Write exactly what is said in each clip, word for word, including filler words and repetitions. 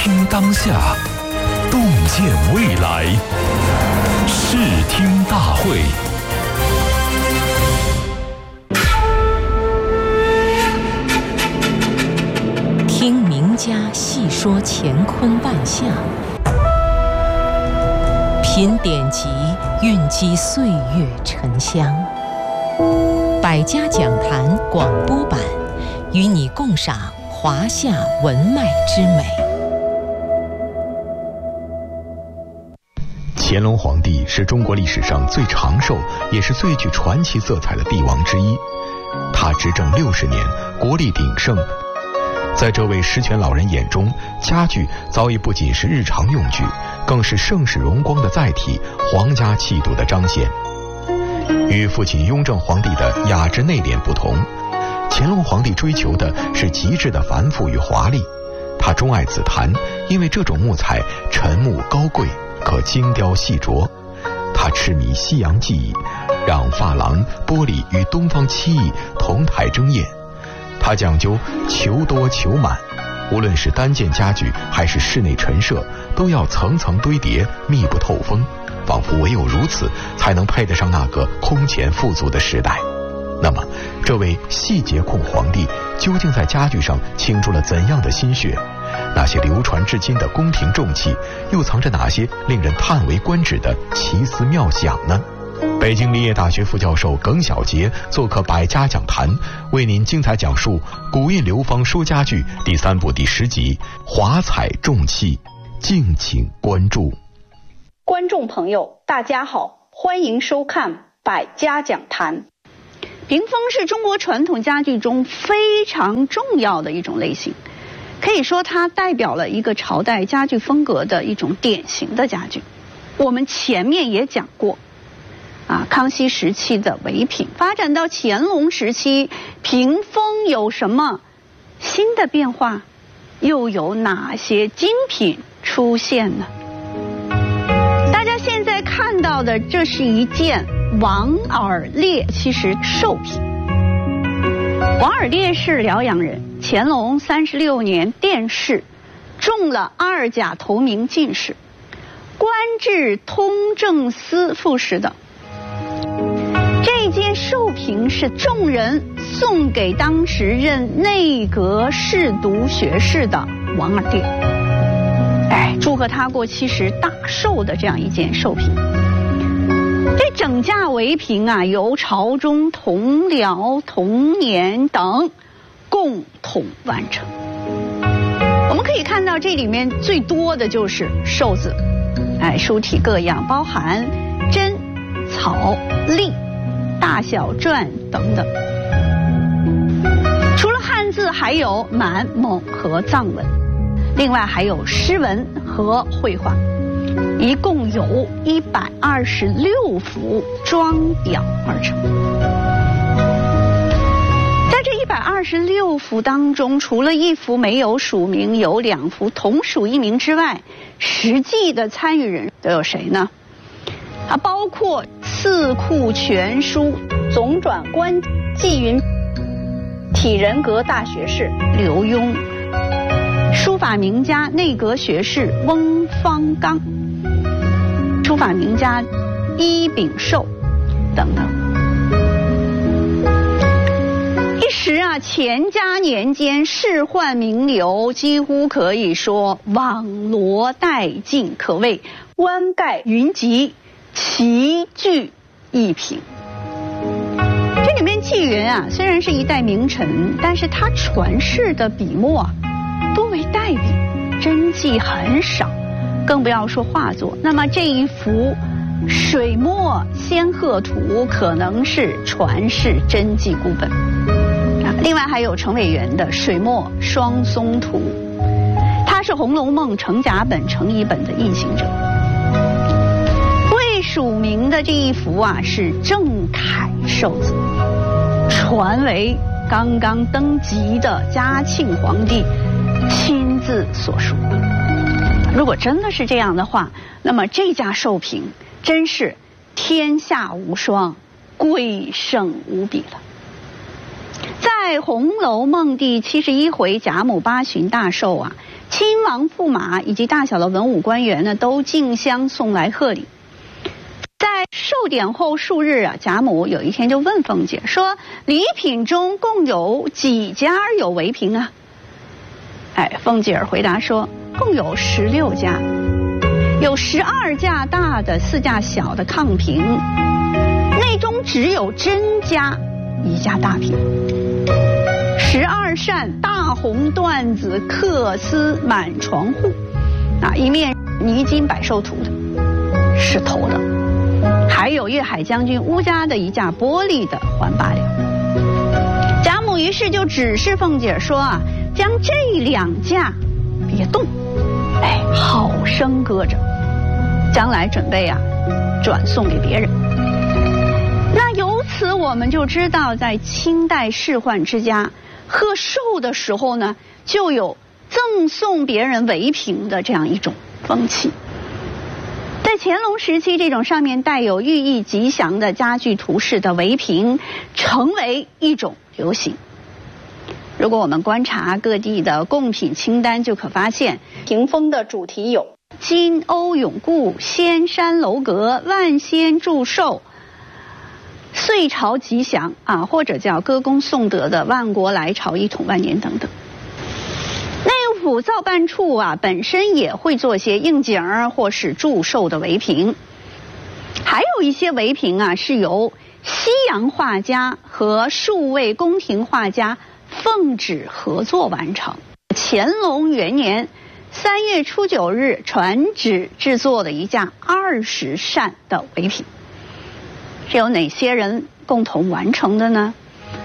听当下，洞见未来。视听大会。 听名家细说乾坤万象，品典籍蕴积岁月沉香。百家讲坛广播版，与你共赏华夏文脉之美。 乾隆皇帝是中国历史上最长寿也是最具传奇色彩的帝王之一，他执政六十年，国力鼎盛。在这位十全老人眼中，家具早已不仅是日常用具，更是盛世荣光的载体，皇家气度的彰显。与父亲雍正皇帝的雅致内敛不同，乾隆皇帝追求的是极致的繁复与华丽。他钟爱紫檀，因为这种木材沉木高贵，可精雕细琢。他痴迷西洋技艺，让珐琅、玻璃与东方漆艺同台争艳。他讲究求多求满，无论是单件家具还是室内陈设，都要层层堆叠，密不透风，仿佛唯有如此才能配得上那个空前富足的时代。那么这位细节控皇帝究竟在家具上倾注了怎样的心血？那些流传至今的宫廷重器又藏着哪些令人叹为观止的奇思妙想呢？北京林业大学副教授耿晓杰做客百家讲坛，为您精彩讲述《古印流芳说家具》第三部第十集华彩重器，敬请关注。 观众朋友大家好，欢迎收看百家讲坛。屏风是中国传统家具中非常重要的一种类型，可以说它代表了一个朝代家具风格的一种典型的家具。我们前面也讲过啊，康熙时期的围屏发展到乾隆时期，屏风有什么新的变化？又有哪些精品出现呢？大家现在看到的，这是一件王尔烈，其实寿品。王尔烈是辽阳人，乾隆三十六年殿试，中了二甲头名进士，官至通政司副使等。这件寿屏是众人送给当时任内阁侍读学士的王尔烈，哎，祝贺他过七十大寿的这样一件寿屏。这整架围屏啊，由朝中同僚、同年等共同完成。我们可以看到，这里面最多的就是寿字，哎，书体各样，包含真、草、隶、大小篆等等。除了汉字，还有满、蒙和藏文，另外还有诗文和绘画，一共有一百二十六幅装裱而成。在这一百二十六幅当中，除了一幅没有署名，有两幅同署一名之外，实际的参与人都有谁呢？啊，包括《四库全书》总转官纪云体人格大学士刘墉，书法名家内阁学士翁方刚，书法名家伊秉寿等等。一时啊，乾嘉年间仕宦名流，几乎可以说网罗殆尽，可谓冠盖云集，齐聚一屏。这里面纪云啊，虽然是一代名臣，但是他传世的笔墨啊，多为代笔，真迹很少，更不要说画作。那么这一幅水墨仙鹤图可能是传世真迹孤本啊。另外还有程伟元的水墨双松图，它是《红楼梦》程甲本、程乙本的印行者。未署名的这一幅啊，是郑恺寿字，传为刚刚登基的嘉庆皇帝亲自所书。如果真的是这样的话，那么这架寿屏真是天下无双，贵胜无比了。在《红楼梦》第七十一回贾母八旬大寿啊，亲郎驸马以及大小的文武官员呢，都竞相送来贺礼。在寿典后数日啊，贾母有一天就问凤姐说：“礼品中共有几家有围屏啊？”哎，凤姐回答说：“共有十六家，有十二架大的，四架小的炕屏，内中只有甄家一架大屏。十二扇大红缎子缂丝满床户，啊，一面泥金百寿图的，是头的。还有粤海将军乌家的一架玻璃的环八两。”贾母于是就指示凤姐说啊，将这两架别动，哎，好生搁着，将来准备啊转送给别人。那由此我们就知道，在清代仕宦之家贺寿的时候呢，就有赠送别人围屏的这样一种风气。在乾隆时期，这种上面带有寓意吉祥的家具图式的围屏成为一种流行。如果我们观察各地的贡品清单，就可发现屏风的主题有金瓯永固、仙山楼阁、万仙祝寿、岁朝吉祥啊，或者叫歌功颂德的万国来朝、一统万年等等。内务府造办处啊，本身也会做些应景或是祝寿的围屏，还有一些围屏啊是由西洋画家和数位宫廷画家奉旨合作完成。乾隆元年三月初九日传旨制作的一架二十扇的围屏，是由哪些人共同完成的呢？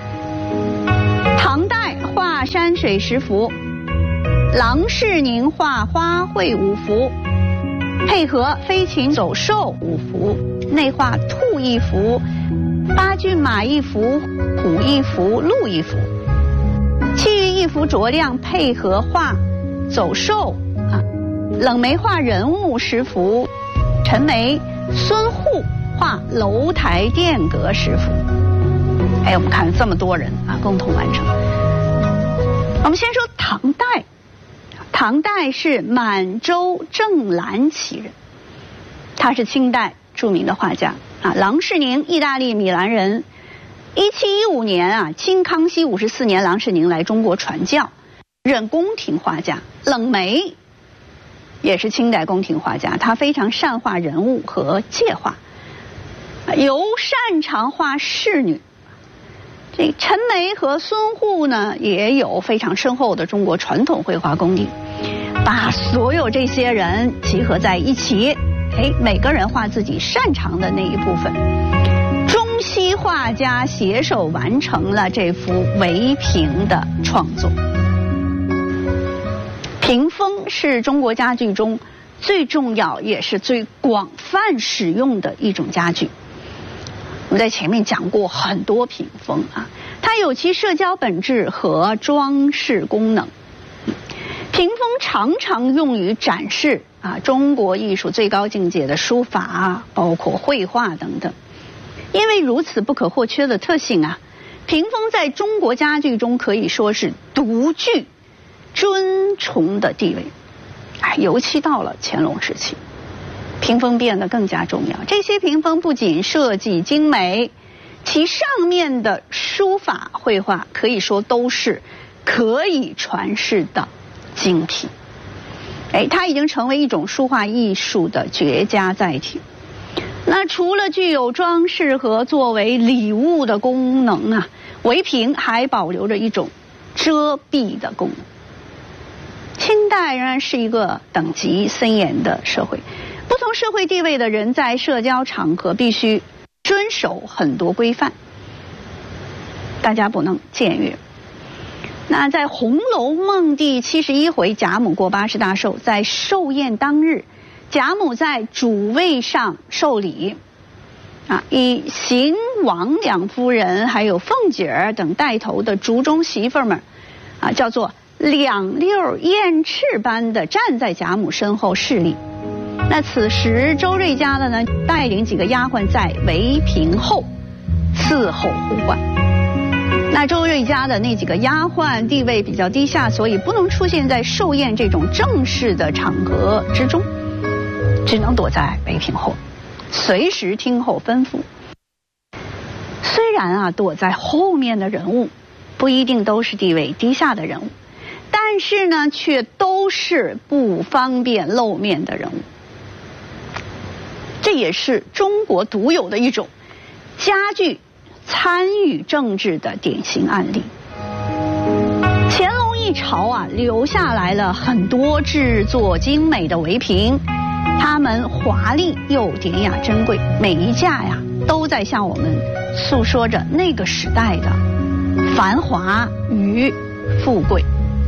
唐代画山水十幅，郎世宁画花卉五幅，配合飞禽走兽五幅，内画兔一幅，八骏马一幅，虎一幅，鹿一幅，其余一幅着亮配合画走兽啊，冷梅画人物十幅，陈梅、孙护画楼台殿阁十幅。哎，我们看这么多人啊，共同完成。我们先说唐代，唐代是满洲正蓝旗人，他是清代著名的画家啊，郎世宁，意大利米兰人。一七一五年啊，清康熙五十四年，郎世宁来中国传教，任宫廷画家。冷梅也是清代宫廷画家，他非常善画人物和界画，尤擅长画仕女。这陈梅和孙护呢，也有非常深厚的中国传统绘画功力。把所有这些人集合在一起，哎，每个人画自己擅长的那一部分，中西画家携手完成了这幅围屏的创作。屏风是中国家具中最重要也是最广泛使用的一种家具。我们在前面讲过很多屏风啊，它有其社交本质和装饰功能。屏风常常用于展示啊中国艺术最高境界的书法，包括绘画等等。因为如此不可或缺的特性啊，屏风在中国家具中可以说是独具尊崇的地位。哎，尤其到了乾隆时期，屏风变得更加重要。这些屏风不仅设计精美，其上面的书法绘画可以说都是可以传世的精品。哎，它已经成为一种书画艺术的绝佳载体。那除了具有装饰和作为礼物的功能啊，围屏还保留着一种遮蔽的功能。清代仍然是一个等级森严的社会，不同社会地位的人在社交场合必须遵守很多规范，大家不能僭越。那在《红楼梦》第七十一回，贾母过八十大寿，在寿宴当日，贾母在主位上受礼，啊，以邢王两夫人还有凤姐儿等带头的族中媳妇们，啊，叫做两溜燕翅般的站在贾母身后侍立。那此时周瑞家的呢，带领几个丫鬟在围屏后伺候呼唤。 那周瑞家的那几个丫鬟地位比较低下，所以不能出现在寿宴这种正式的场合之中，只能躲在北屏后，随时听候吩咐。虽然啊，躲在后面的人物不一定都是地位低下的人物，但是呢，却都是不方便露面的人物。这也是中国独有的一种家具参与政治的典型案例。乾隆一朝啊，留下来了很多制作精美的围屏，它们华丽又典雅珍贵，每一架呀都在向我们诉说着那个时代的繁华与富贵。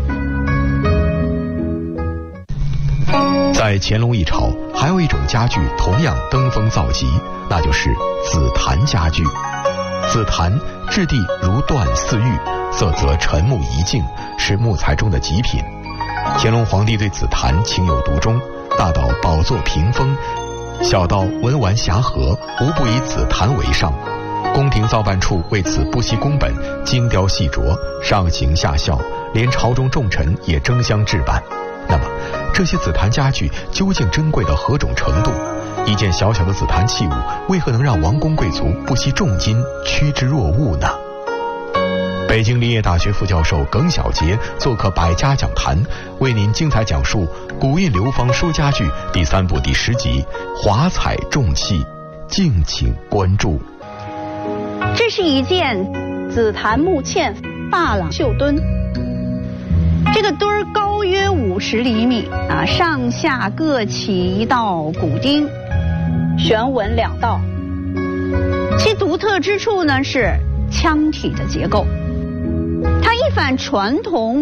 在乾隆一朝，还有一种家具同样登峰造极，那就是紫檀家具。紫檀质地如缎似玉，色泽沉木一净，是木材中的极品。乾隆皇帝对紫檀情有独钟，大到宝座屏风，小到文玩匣盒，无不以紫檀为上。宫廷造办处为此不惜工本，精雕细琢，上行下效，连朝中重臣也争相置办。那么这些紫檀家具究竟珍贵到何种程度？一件小小的紫檀器物，为何能让王公贵族不惜重金趋之若鹜呢？北京林业大学副教授耿晓杰做客百家讲坛，为您精彩讲述《古印流芳说家具》第三部第十集华彩重器，敬请关注。 这是一件紫檀木嵌珐琅绣墩，这个墩儿高约五十厘米啊，上下各起一道骨钉，旋纹两道。其独特之处呢是腔体的结构，它一反传统